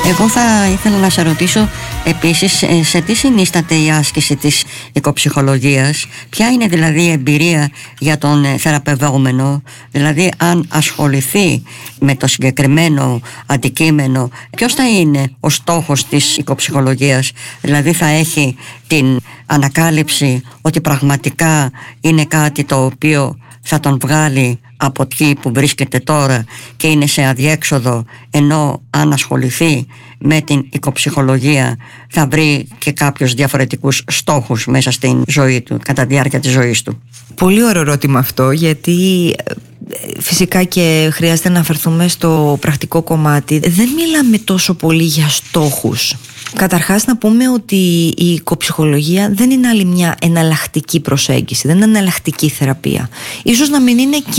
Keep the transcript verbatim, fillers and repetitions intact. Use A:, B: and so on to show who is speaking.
A: Εγώ θα ήθελα να σε ρωτήσω επίσης σε τι συνίσταται η άσκηση της οικοψυχολογίας, ποια είναι δηλαδή η εμπειρία για τον θεραπευόμενο, δηλαδή αν ασχοληθεί με το συγκεκριμένο αντικείμενο, ποιος θα είναι ο στόχος της οικοψυχολογίας, δηλαδή θα έχει την ανακάλυψη ότι πραγματικά είναι κάτι το οποίο θα τον βγάλει από εκεί που βρίσκεται τώρα και είναι σε αδιέξοδο, ενώ αν ασχοληθεί με την οικοψυχολογία θα βρει και κάποιους διαφορετικούς στόχους μέσα στην ζωή του, κατά τη διάρκεια της ζωής του.
B: Πολύ ωραίο ερώτημα αυτό, γιατί φυσικά και χρειάζεται να αφαιρθούμε στο πρακτικό κομμάτι. Δεν μιλάμε τόσο πολύ για στόχους. Καταρχάς να πούμε ότι η οικοψυχολογία δεν είναι άλλη μια εναλλακτική προσέγγιση, δεν είναι εναλλακτική θεραπεία. Ίσως να μην είναι και